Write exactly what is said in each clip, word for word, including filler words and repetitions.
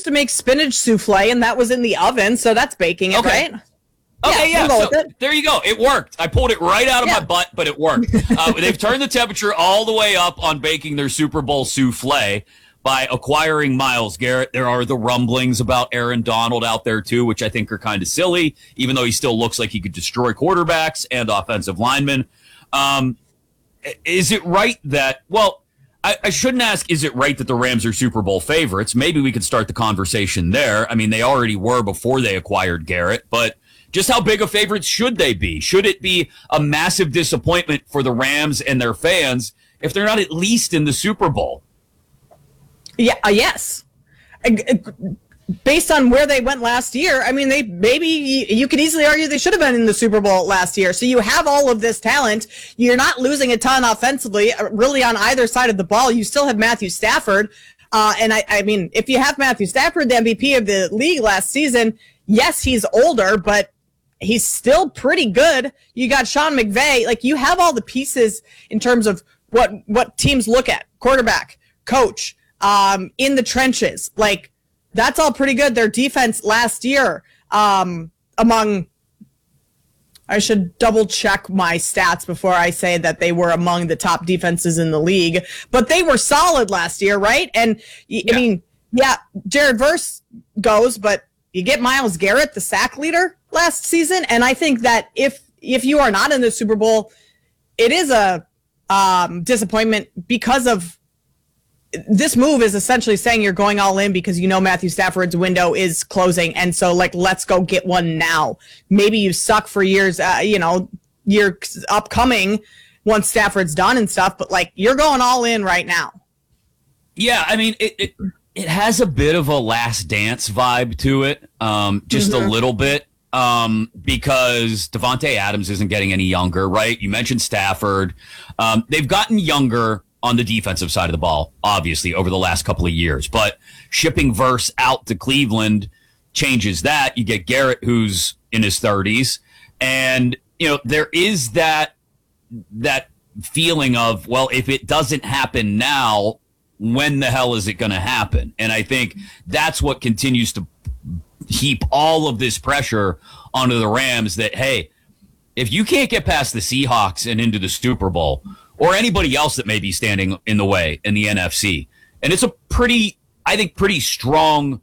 used to make spinach souffle, and that was in the oven, so that's baking it, okay. right? Okay, yeah, yeah so there you go. It worked. I pulled it right out of yeah. my butt, but it worked. Uh, they've turned the temperature all the way up on baking their Super Bowl souffle by acquiring Myles Garrett. There are the rumblings about Aaron Donald out there, too, which I think are kind of silly, even though he still looks like he could destroy quarterbacks and offensive linemen. Um, is it right that, well, I, I shouldn't ask, is it right that the Rams are Super Bowl favorites? Maybe we could start the conversation there. I mean, they already were before they acquired Garrett, but just how big of favorites should they be? Should it be a massive disappointment for the Rams and their fans if they're not at least in the Super Bowl? Yeah, uh, yes. Based on where they went last year, I mean, they maybe you could easily argue they should have been in the Super Bowl last year. So you have all of this talent. You're not losing a ton offensively, really, on either side of the ball. You still have Matthew Stafford. Uh, and I, I mean, if you have Matthew Stafford, the M V P of the league last season, yes, he's older, but he's still pretty good. You got Sean McVay. Like, you have all the pieces in terms of what what teams look at. Quarterback, coach, um, in the trenches. Like, that's all pretty good. Their defense last year, um, among, I should double check my stats before I say that they were among the top defenses in the league, but they were solid last year, right? And I yeah. mean, yeah, Jared Verse goes, but you get Myles Garrett, the sack leader last season. And I think that if, if you are not in the Super Bowl, it is a um, disappointment because of, this move is essentially saying you're going all in because you know Matthew Stafford's window is closing. And so, like, let's go get one now. Maybe you suck for years, uh, you know, years upcoming once Stafford's done and stuff, but, like, you're going all in right now. Yeah, I mean, it it, it has a bit of a Last Dance vibe to it, um, just mm-hmm. a little bit, um, because Devontae Adams isn't getting any younger, right? You mentioned Stafford. Um, they've gotten younger on the defensive side of the ball, obviously, over the last couple of years. But shipping Verse out to Cleveland changes that. You get Garrett, who's in his thirties. And, you know, there is that that feeling of, well, if it doesn't happen now, when the hell is it going to happen? And I think that's what continues to heap all of this pressure onto the Rams that, hey, if you can't get past the Seahawks and into the Super Bowl, or anybody else that may be standing in the way in the N F C. And it's a pretty, I think, pretty strong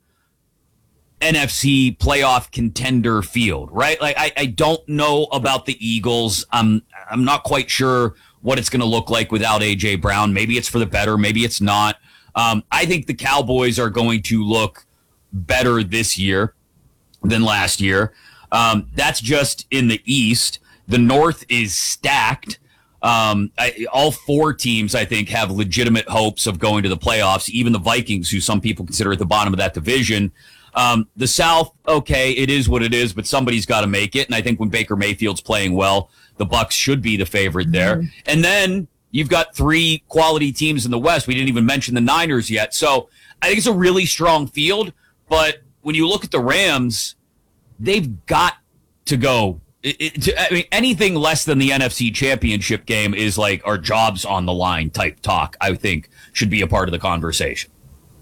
N F C playoff contender field, right? Like, I, I don't know about the Eagles. I'm, I'm not quite sure what it's going to look like without A J Brown. Maybe it's for the better. Maybe it's not. Um, I think the Cowboys are going to look better this year than last year. Um, that's just in the East. The North is stacked. Um, I, all four teams, I think, have legitimate hopes of going to the playoffs, even the Vikings, who some people consider at the bottom of that division. Um, the South, okay, it is what it is, but somebody's got to make it. And I think when Baker Mayfield's playing well, the Bucs should be the favorite there. Mm-hmm. And then you've got three quality teams in the West. We didn't even mention the Niners yet. So I think it's a really strong field. But when you look at the Rams, they've got to go. It, it, I mean, anything less than the N F C Championship game is like our jobs on the line type talk, I think, should be a part of the conversation.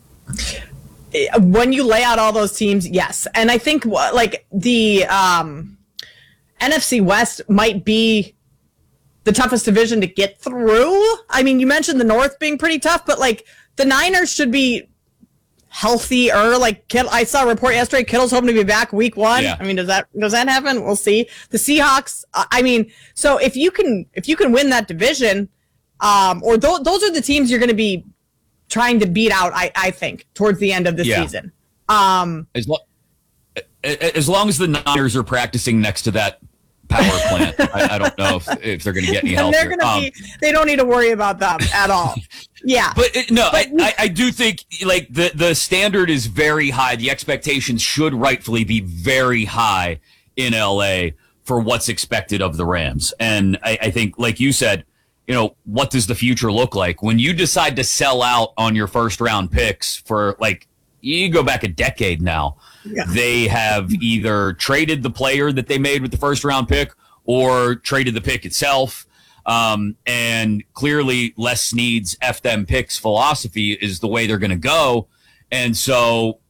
When you lay out all those teams, yes. And I think, like, the um, N F C West might be the toughest division to get through. I mean, you mentioned the North being pretty tough, but, like, the Niners should be healthier. Like, Kittle, I saw a report yesterday, Kittle's hoping to be back week one. Yeah. I mean, does that does that happen? We'll see. The Seahawks, I mean, so if you can if you can win that division, um, or th- those are the teams you're going to be trying to beat out, I, I think, towards the end of the yeah. season. Um, as, lo- as long as the Niners are practicing next to that power plant, I, I don't know if, if they're going to get any healthier. They're gonna um, be, they don't need to worry about them at all. Yeah. But it, no, but, I, I do think, like, the, the standard is very high. The expectations should rightfully be very high in L A for what's expected of the Rams. And I, I think, like you said, you know, what does the future look like? When you decide to sell out on your first round picks for, like, you go back a decade now, yeah. they have either traded the player that they made with the first round pick or traded the pick itself. Um, and clearly Les Snead's F them picks philosophy is the way they're going to go. And so